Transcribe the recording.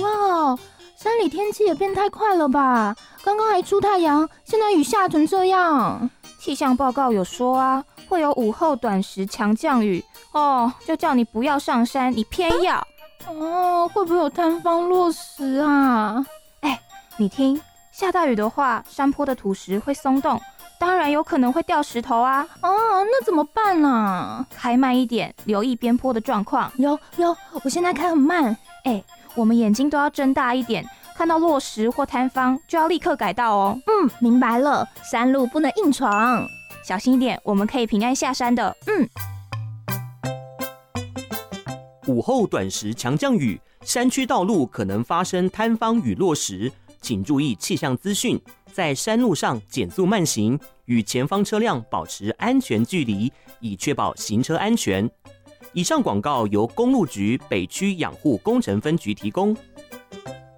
哇，山里天气也变太快了吧？刚刚还出太阳，现在雨下成这样。 气象报告有说啊，会有午后短时强降雨哦，就叫你不要上山，你偏要。 会不会有塌方落石啊？ 你听，下大雨的话，山坡的土石会松动，当然有可能会掉石头啊。 那怎么办啊？ 开慢一点，留意边坡的状况。 有，我现在开很慢。 我们眼睛都要睁大一点，看到落石或塌方就要立刻改道哦。 明白了，山路不能硬闯， 小心一点，我们可以平安下山的。 午后短时强降雨，山区道路可能发生塌方与落石，请注意气象资讯，在山路上减速慢行，与前方车辆保持安全距离，以确保行车安全。以上广告由公路局北区养护工程分局提供。